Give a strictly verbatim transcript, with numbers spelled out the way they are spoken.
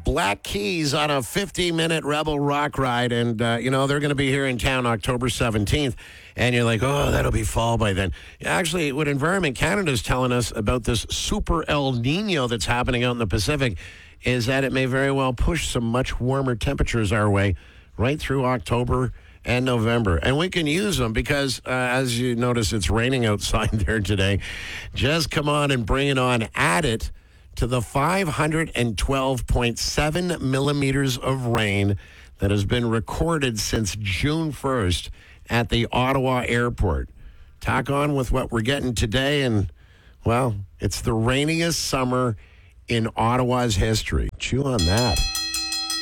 Black Keys on a fifty-minute Rebel Rock ride. And, uh, you know, they're going to be here in town October seventeenth. And you're like, oh, that'll be fall by then. Actually, what Environment Canada is telling us about this super El Nino that's happening out in the Pacific is that it may very well push some much warmer temperatures our way right through October and November. And we can use them because, uh, as you notice, it's raining outside there today. Just come on and bring it on. Add it to the five hundred twelve point seven millimeters of rain that has been recorded since June first at the Ottawa airport. Tack on with what we're getting today, and, well, it's the rainiest summer in Ottawa's history. Chew on that.